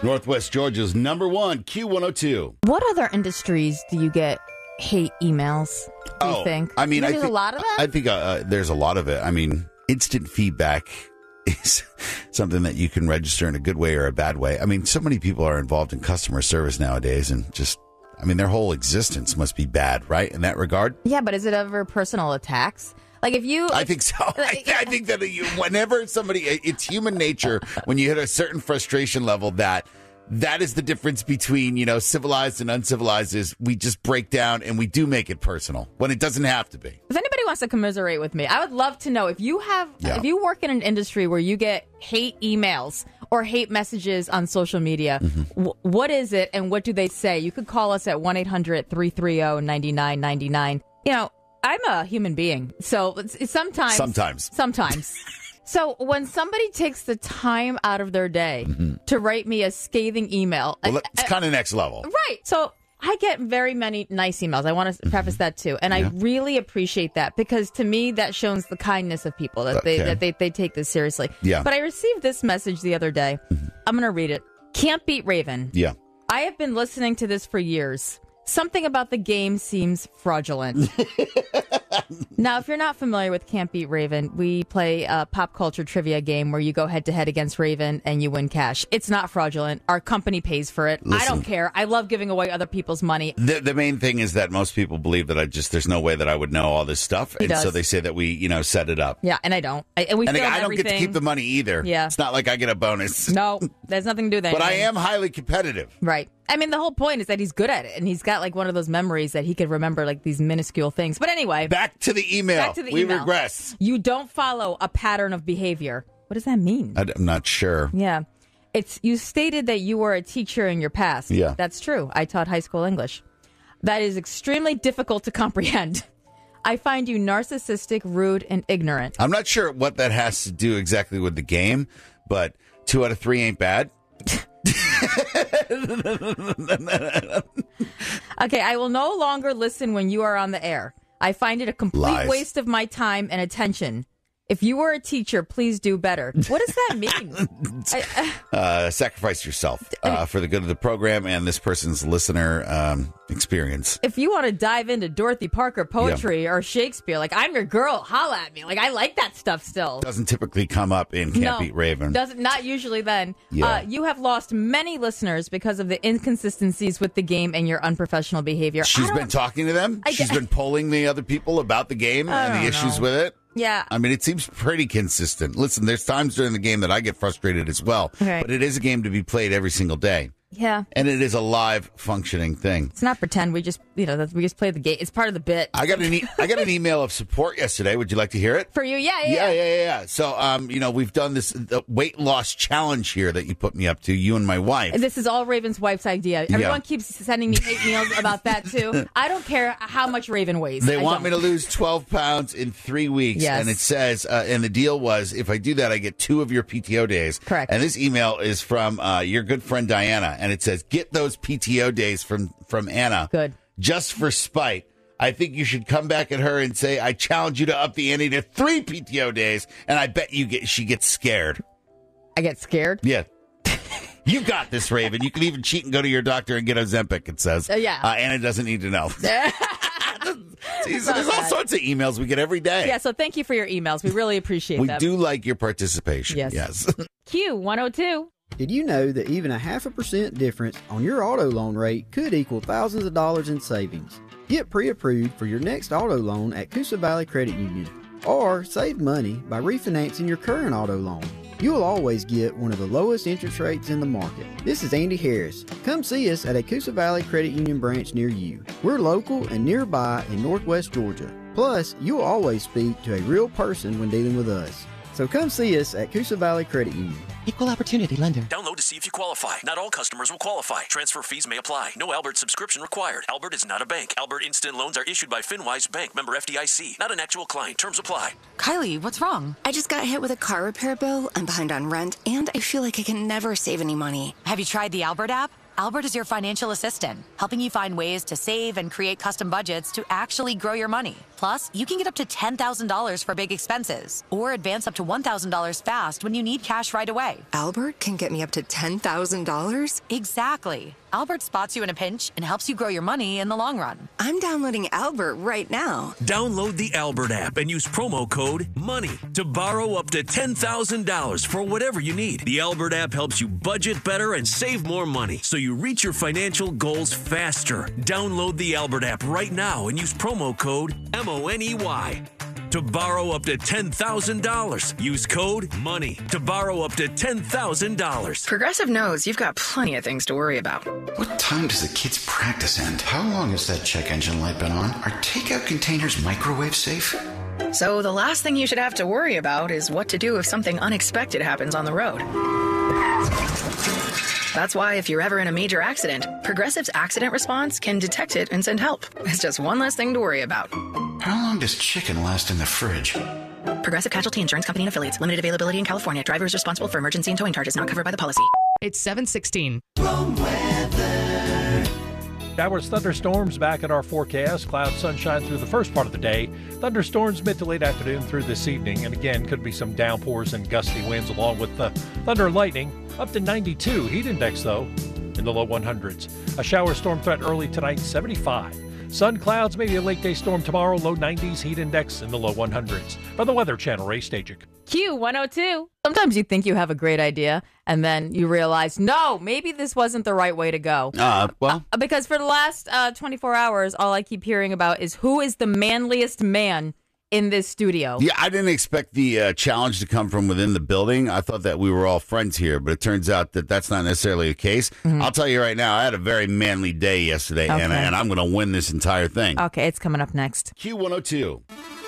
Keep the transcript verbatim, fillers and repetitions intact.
Northwest Georgia's number one, Q one oh two. What other industries do you get hate emails, do you Oh, think? I mean, You I think think there's a lot of that? I think uh, uh, there's a lot of it. I mean, instant feedback is something that you can register in a good way or a bad way. I mean, so many people are involved in customer service nowadays, and just, I mean, their whole existence must be bad, right? In that regard. Yeah, but is it ever personal attacks? Like if you, I think so. I, I think that you, whenever somebody, it's human nature when you hit a certain frustration level that that is the difference between, you know, civilized and uncivilized is we just break down and we do make it personal when it doesn't have to be. If anybody wants to commiserate with me, I would love to know if you have, Yeah. if you work in an industry where you get hate emails or hate messages on social media, Mm-hmm. w- what is it and what do they say? You could call us at one eight hundred three three zero nine nine nine nine. You know, I'm a human being, so it's, it's sometimes, Sometimes. sometimes. So when somebody takes the time out of their day to write me a scathing email, Mm-hmm. Well, I- it's kind of next level. right. So I get very many nice emails. I want to preface that too. And Yeah. I really appreciate that because to me, that shows the kindness of people that they Okay. that they, they take this seriously. Yeah. But I received this message the other day. I'm going to read it. Can't beat Raven. Yeah. I have been listening to this for years. Something about the game seems fraudulent. Now, if you're not familiar with Can't Beat Raven, we play a pop culture trivia game where you go head to head against Raven and you win cash. It's not fraudulent. Our company pays for it. I Listen. don't care. I love giving away other people's money. The, the main thing is that most people believe that I just, there's no way that I would know all this stuff. He And so does. they say that we, you know, set it up. Yeah, and I don't. I, and we And film I don't everything. get to keep the money either. Yeah. It's not like I get a bonus. No, there's nothing to do with that. But I am highly competitive. Right. I mean, the whole point is that he's good at it, and he's got like one of those memories that he could remember like these minuscule things. But anyway, Back to the email. back to the we email. regress. You don't follow a pattern of behavior. What does that mean? I- I'm not sure. Yeah. It's you stated that you were a teacher in your past. Yeah. That's true. I taught high school English. That is extremely difficult to comprehend. I find you narcissistic, rude, and ignorant. I'm not sure what that has to do exactly with the game, but two out of three ain't bad. Okay, I will no longer listen when you are on the air. I find it a complete Lies. waste of my time and attention. If you were a teacher, please do better. What does that mean? I, I, Uh, sacrifice yourself uh, for the good of the program and this person's listener um, experience. if you want to dive into Dorothy Parker poetry or Shakespeare, like I'm your girl, holla at me. Like I like that stuff still. Doesn't typically come up in Can't no, Beat Raven. Doesn't not usually then. Yeah. Uh, you have lost many listeners because of the inconsistencies with the game and your unprofessional behavior. I She's don't- been talking to them. I She's get- been polling the other people about the game I and the don't issues know. with it. Yeah. I mean, it seems pretty consistent. Listen, there's times during the game that I get frustrated as well, Right. but it is a game to be played every single day, Yeah. and it is a live functioning thing. It's not pretend. We just, you know, that we just play the game. It's part of the bit. I got an e- I got an email of support yesterday. Would you like to hear it? For you, yeah, yeah. Yeah, yeah, yeah, yeah. So, um, you know, we've done this uh, weight loss challenge here that you put me up to, you and my wife. This is all Raven's wife's idea. Everyone keeps sending me hate mails about that too. I don't care how much Raven weighs. They I want me don't. to lose twelve pounds in three weeks. Yes. And it says, uh, and the deal was, if I do that, I get two of your P T O days. Correct. And this email is from uh, your good friend Diana, and it says, get those P T O days from, from Anna. Good. Just for spite. I think you should come back at her and say, I challenge you to up the ante to three P T O days, and I bet you get she gets scared. I get scared. Yeah. You got this, Raven. You can even cheat and go to your doctor and get Ozempic, it says. Uh, yeah. Uh, Anna doesn't need to know. See, so there's all bad. sorts of emails we get every day. Yeah, so thank you for your emails. We really appreciate We them. do like your participation. Yes. Yes. Q one oh two. Did you know that even a half a percent difference on your auto loan rate could equal thousands of dollars in savings? Get pre-approved for your next auto loan at Coosa Valley Credit Union, or save money by refinancing your current auto loan. You'll always get one of the lowest interest rates in the market. This is Andy Harris. Come see us at a Coosa Valley Credit Union branch near you. We're local and nearby in Northwest Georgia. Plus, you'll always speak to a real person when dealing with us. So come see us at Coosa Valley Credit Union. Equal Opportunity Lender. Download to see if you qualify. Not all customers will qualify. Transfer fees may apply. No Albert subscription required. Albert is not a bank. Albert Instant Loans are issued by FinWise Bank, member F D I C. Not an actual client. Terms apply. Kylie, what's wrong? I just got hit with a car repair bill. I'm behind on rent, and I feel like I can never save any money. Have you tried the Albert app? Albert is your financial assistant, helping you find ways to save and create custom budgets to actually grow your money. Plus, Plus, you can get up to ten thousand dollars for big expenses or advance up to one thousand dollars fast when you need cash right away. Albert can get me up to ten thousand dollars? Exactly. Albert spots you in a pinch and helps you grow your money in the long run. I'm downloading Albert right now. Download the Albert app and use promo code MONEY to borrow up to ten thousand dollars for whatever you need. The Albert app helps you budget better and save more money so you reach your financial goals faster. Download the Albert app right now and use promo code M O N E Y. To borrow up to ten thousand dollars, use code MONEY to borrow up to ten thousand dollars. Progressive knows you've got plenty of things to worry about. What time does the kids' practice end? How long has that check engine light been on? Are takeout containers microwave safe? So the last thing you should have to worry about is what to do if something unexpected happens on the road. That's why if you're ever in a major accident, Progressive's accident response can detect it and send help. It's just one less thing to worry about. How long does chicken last in the fridge? Progressive Casualty Insurance Company and Affiliates. Limited availability in California. Driver is responsible for emergency and towing charges not covered by the policy. It's seven sixteen. Showers, thunderstorms back in our forecast. Cloud, sunshine through the first part of the day. Thunderstorms mid to late afternoon through this evening. And again, could be some downpours and gusty winds along with the thunder and lightning. Up to ninety-two. Heat index, though, in the low one hundreds. A shower storm threat early tonight, seventy-five. Sun, clouds, maybe a late day storm tomorrow, low nineties. Heat index in the low one hundreds. From the Weather Channel, Ray Stajic. Q one oh two. Sometimes you think you have a great idea, and then you realize, no, maybe this wasn't the right way to go. Uh, well, Uh, because for the last uh, twenty-four hours, all I keep hearing about is who is the manliest man in this studio. yeah, I didn't expect the uh, challenge to come from within the building. I thought that we were all friends here, but it turns out that that's not necessarily the case. Mm-hmm. I'll tell you right now, I had a very manly day yesterday, Okay. and, and I'm going to win this entire thing. Okay, it's coming up next. Q one oh two.